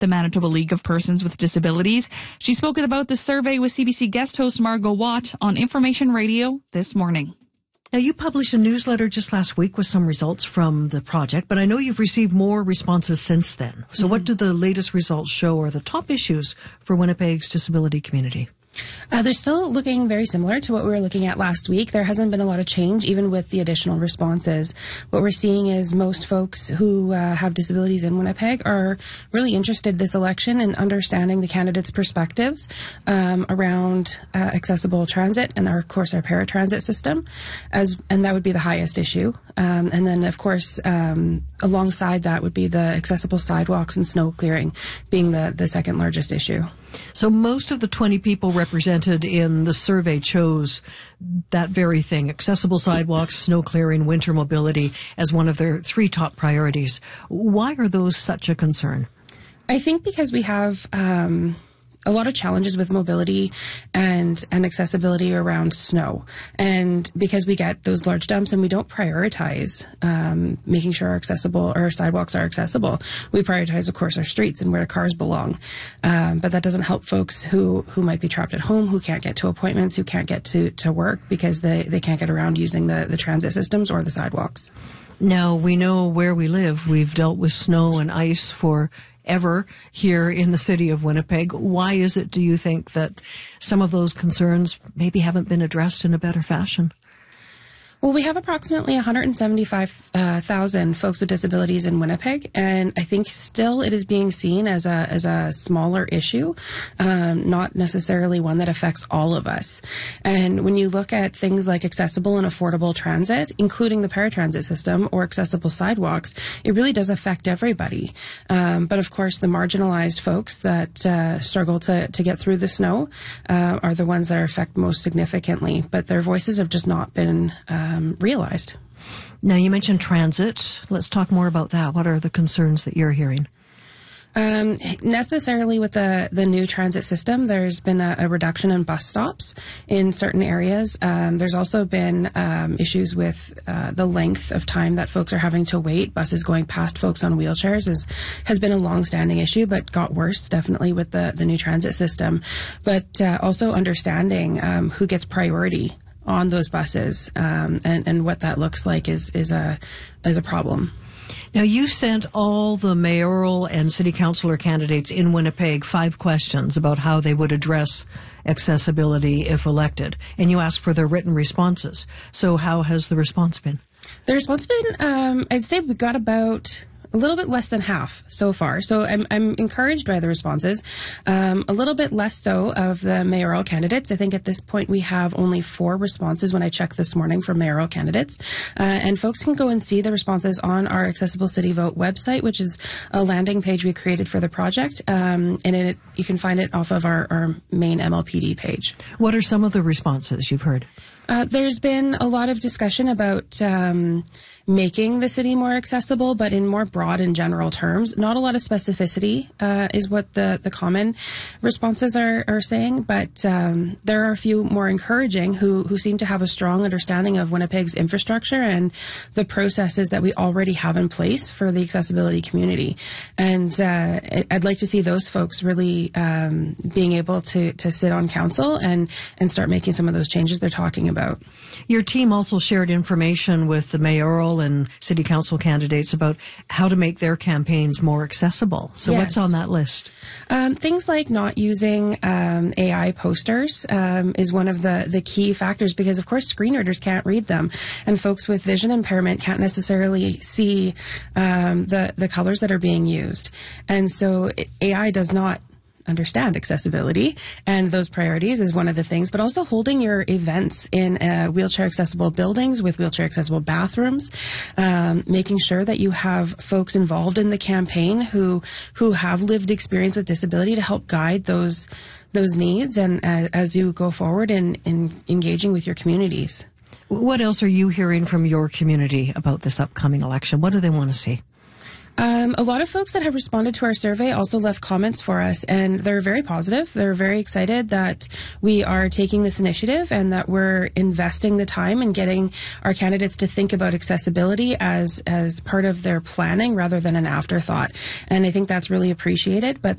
the Manitoba League of Persons with Disabilities. She spoke about the survey with CBC guest host Margot Watt on Information Radio this morning. Now, you published a newsletter just last week with some results from the project, but I know you've received more responses since then. So what do the latest results show are the top issues for Winnipeg's disability community? They're still looking very similar to what we were looking at last week. There hasn't been a lot of change, even with the additional responses. What we're seeing is most folks who have disabilities in Winnipeg are really interested this election in understanding the candidates' perspectives around accessible transit and, of course, our paratransit system, and that would be the highest issue. And then, of course, alongside that would be the accessible sidewalks and snow clearing being the second largest issue. So most of the 20 people represented in the survey chose that very thing, accessible sidewalks, snow clearing, winter mobility, as one of their three top priorities. Why are those such a concern? I think because we have a lot of challenges with mobility and accessibility around snow. And because we get those large dumps and we don't prioritize making sure our sidewalks are accessible, we prioritize, of course, our streets and where cars belong. But that doesn't help folks who might be trapped at home, who can't get to appointments, who can't get to work because they can't get around using the transit systems or the sidewalks. Now, we know where we live. We've dealt with snow and ice forever here in the city of Winnipeg. Why is it, do you think, that some of those concerns maybe haven't been addressed in a better fashion? Well, we have approximately 175,000 folks with disabilities in Winnipeg, and I think still it is being seen as a smaller issue, not necessarily one that affects all of us. And when you look at things like accessible and affordable transit, including the paratransit system or accessible sidewalks, it really does affect everybody. But of course, the marginalized folks that struggle to get through the snow are the ones that are affected most significantly. But their voices have just not been realized. Now, you mentioned transit. Let's talk more about that. What are the concerns that you're hearing? Necessarily with the new transit system, there's been a reduction in bus stops in certain areas. There's also been issues with the length of time that folks are having to wait. Buses going past folks on wheelchairs has been a long-standing issue, but got worse definitely with the new transit system. But also understanding who gets priority on those buses and what that looks like is a problem. Now, you sent all the mayoral and city councillor candidates in Winnipeg 5 questions about how they would address accessibility if elected, and you asked for their written responses. So how has the response been? The response been, I'd say we got about a little bit less than half so far. So I'm encouraged by the responses. A little bit less so of the mayoral candidates. I think at this point we have only 4 responses when I checked this morning for mayoral candidates. And folks can go and see the responses on our Accessible City Vote website, which is a landing page we created for the project. And you can find it off of our main MLPD page. What are some of the responses you've heard? There's been a lot of discussion about making the city more accessible, but in more broad and general terms. Not a lot of specificity is what the common responses are saying, but there are a few more encouraging who seem to have a strong understanding of Winnipeg's infrastructure and the processes that we already have in place for the accessibility community. And I'd like to see those folks really being able to sit on council and start making some of those changes they're talking about. Your team also shared information with the mayoral and city council candidates about how to make their campaigns more accessible. So What's on that list? Things like not using AI posters is one of the key factors because, of course, screen readers can't read them, and folks with vision impairment can't necessarily see the colors that are being used. And so AI does not understand accessibility, and those priorities is one of the things, but also holding your events in wheelchair accessible buildings with wheelchair accessible bathrooms, making sure that you have folks involved in the campaign who have lived experience with disability to help guide those needs and as you go forward in engaging with your communities. What else are you hearing from your community about this upcoming election? What do they want to see? A lot of folks that have responded to our survey also left comments for us, and they're very positive. They're very excited that we are taking this initiative and that we're investing the time in getting our candidates to think about accessibility as part of their planning rather than an afterthought. And I think that's really appreciated, but